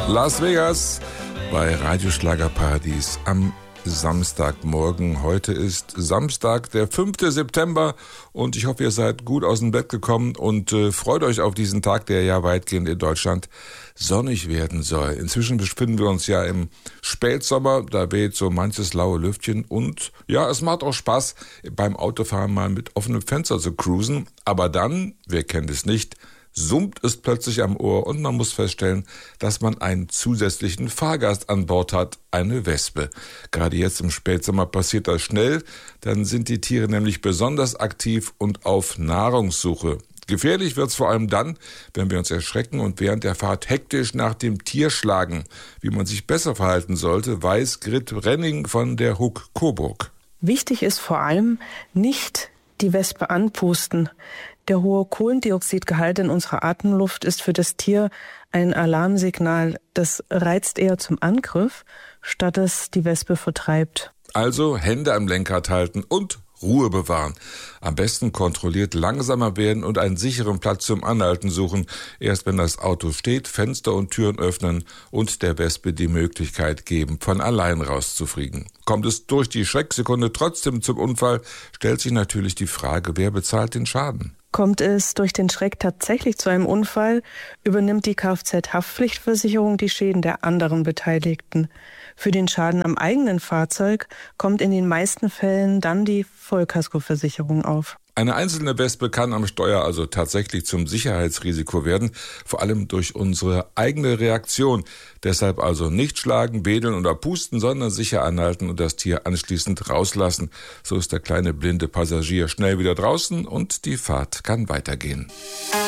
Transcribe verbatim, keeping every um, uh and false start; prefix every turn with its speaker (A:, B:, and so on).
A: Las Vegas bei Radioschlagerparadies am Samstagmorgen. Heute ist Samstag, der fünfte September und ich hoffe, ihr seid gut aus dem Bett gekommen und äh, freut euch auf diesen Tag, der ja weitgehend in Deutschland sonnig werden soll. Inzwischen befinden wir uns ja im Spätsommer, da weht so manches laue Lüftchen und ja, es macht auch Spaß, beim Autofahren mal mit offenem Fenster zu cruisen, aber dann, wer kennt es nicht, summt es plötzlich am Ohr und man muss feststellen, dass man einen zusätzlichen Fahrgast an Bord hat, eine Wespe. Gerade jetzt im Spätsommer passiert das schnell, dann sind die Tiere nämlich besonders aktiv und auf Nahrungssuche. Gefährlich wird's vor allem dann, wenn wir uns erschrecken und während der Fahrt hektisch nach dem Tier schlagen. Wie man sich besser verhalten sollte, weiß Grit Renning von der Huck Coburg.
B: Wichtig ist vor allem nicht die Wespe anpusten. Der hohe Kohlendioxidgehalt in unserer Atemluft ist für das Tier ein Alarmsignal. Das reizt eher zum Angriff, statt es die Wespe vertreibt.
A: Also Hände am Lenkrad halten und Ruhe bewahren. Am besten kontrolliert langsamer werden und einen sicheren Platz zum Anhalten suchen. Erst wenn das Auto steht, Fenster und Türen öffnen und der Wespe die Möglichkeit geben, von allein rauszufliegen. Kommt es durch die Schrecksekunde trotzdem zum Unfall, stellt sich natürlich die Frage, wer bezahlt den Schaden?
B: Kommt es durch den Schreck tatsächlich zu einem Unfall, übernimmt die Kfz-Haftpflichtversicherung die Schäden der anderen Beteiligten. Für den Schaden am eigenen Fahrzeug kommt in den meisten Fällen dann die Vollkaskoversicherung auf.
A: Eine einzelne Wespe kann am Steuer also tatsächlich zum Sicherheitsrisiko werden, vor allem durch unsere eigene Reaktion. Deshalb also nicht schlagen, wedeln oder pusten, sondern sicher anhalten und das Tier anschließend rauslassen. So ist der kleine blinde Passagier schnell wieder draußen und die Fahrt kann weitergehen.